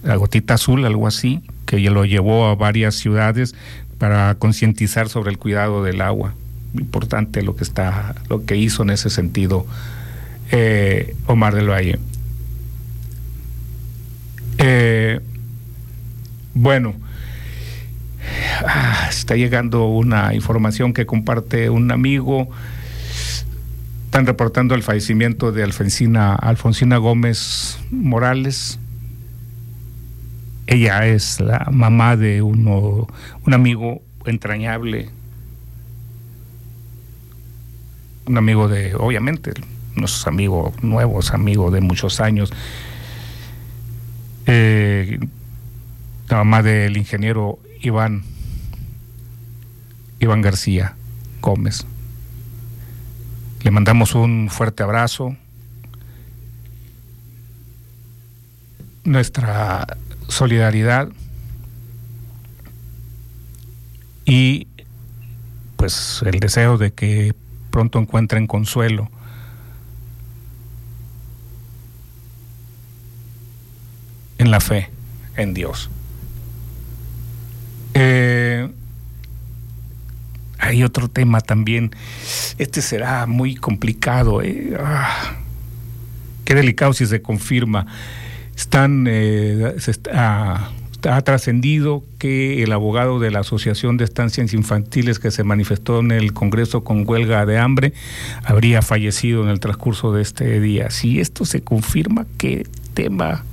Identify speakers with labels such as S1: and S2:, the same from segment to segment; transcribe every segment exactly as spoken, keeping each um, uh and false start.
S1: la gotita azul, algo así, que lo llevó a varias ciudades para concientizar sobre el cuidado del agua. Importante lo que está, lo que hizo en ese sentido eh, Omar del Valle. Eh, bueno, ah, está llegando una información que comparte un amigo. Están reportando el fallecimiento de Alfonsina, Alfonsina Gómez Morales. Ella es la mamá de uno, un amigo entrañable, un amigo de, obviamente, nuestros amigos nuevos, amigos de muchos años. Eh, la mamá del ingeniero Iván, Iván García Gómez. Le mandamos un fuerte abrazo, nuestra solidaridad y pues el deseo de que pronto encuentren consuelo. En la fe en Dios. Eh, hay otro tema también. Este será muy complicado. Eh. Ah, qué delicado si se confirma. Están, eh, se está, ha trascendido que el abogado de la Asociación de Estancias Infantiles que se manifestó en el Congreso con huelga de hambre habría fallecido en el transcurso de este día. Si esto se confirma, qué tema.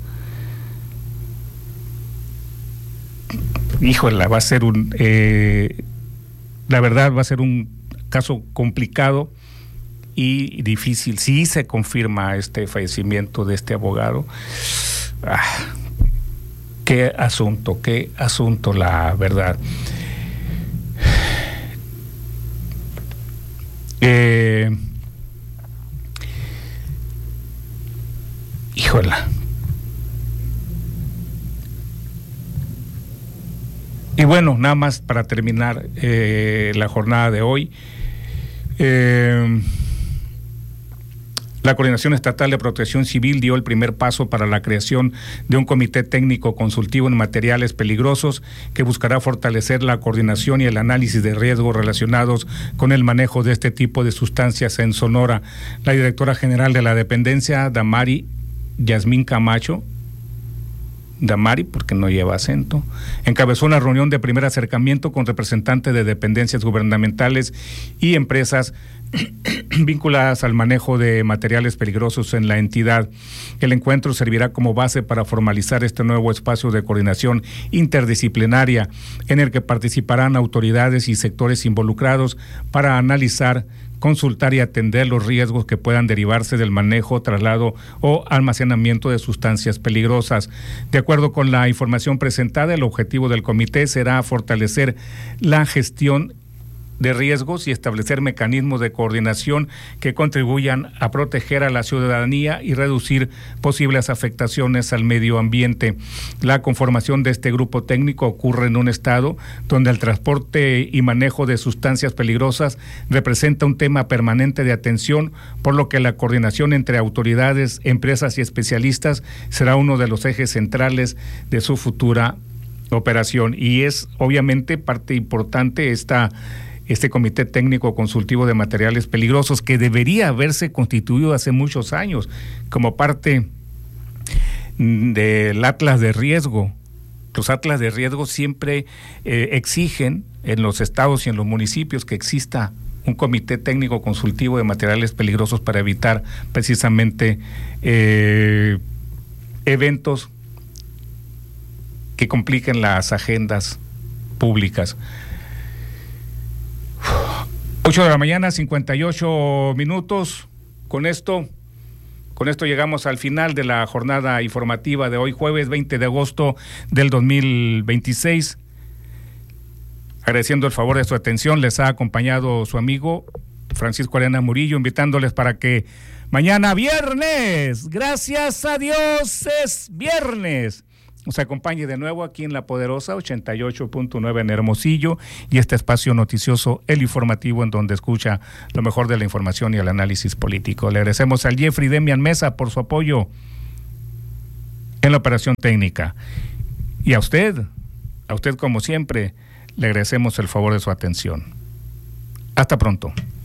S1: Híjole, va a ser un, eh, la verdad va a ser un caso complicado y difícil. Si se confirma este fallecimiento de este abogado, ah, qué asunto, qué asunto, la verdad. Eh, híjole. Y bueno, nada más para terminar eh, la jornada de hoy, eh, la Coordinación Estatal de Protección Civil dio el primer paso para la creación de un comité técnico consultivo en materiales peligrosos que buscará fortalecer la coordinación y el análisis de riesgos relacionados con el manejo de este tipo de sustancias en Sonora. La directora general de la dependencia, Damari Yasmín Camacho, Damari, porque no lleva acento, encabezó una reunión de primer acercamiento con representantes de dependencias gubernamentales y empresas vinculadas al manejo de materiales peligrosos en la entidad. El encuentro servirá como base para formalizar este nuevo espacio de coordinación interdisciplinaria en el que participarán autoridades y sectores involucrados para analizar, consultar y atender los riesgos que puedan derivarse del manejo, traslado o almacenamiento de sustancias peligrosas. De acuerdo con la información presentada, el objetivo del comité será fortalecer la gestión de riesgos y establecer mecanismos de coordinación que contribuyan a proteger a la ciudadanía y reducir posibles afectaciones al medio ambiente. La conformación de este grupo técnico ocurre en un estado donde el transporte y manejo de sustancias peligrosas representa un tema permanente de atención, por lo que la coordinación entre autoridades, empresas y especialistas será uno de los ejes centrales de su futura operación. Y es obviamente parte importante esta este Comité Técnico Consultivo de Materiales Peligrosos, que debería haberse constituido hace muchos años como parte del Atlas de Riesgo. Los Atlas de Riesgo siempre eh, exigen en los estados y en los municipios que exista un Comité Técnico Consultivo de Materiales Peligrosos para evitar precisamente eh, eventos que compliquen las agendas públicas. ocho de la mañana, cincuenta y ocho minutos. Con esto, con esto llegamos al final de la jornada informativa de hoy, jueves veinte de agosto del dos mil veintiséis. Agradeciendo el favor de su atención, les ha acompañado su amigo Francisco Arena Murillo, invitándoles para que mañana viernes, gracias a Dios, es viernes, nos acompañe de nuevo aquí en La Poderosa ochenta y ocho punto nueve en Hermosillo y este espacio noticioso, el informativo, en donde escucha lo mejor de la información y el análisis político. Le agradecemos al Jeffrey Demian Mesa por su apoyo en en la operación técnica. Y a usted, a usted como siempre, le agradecemos el favor de su atención. Hasta pronto.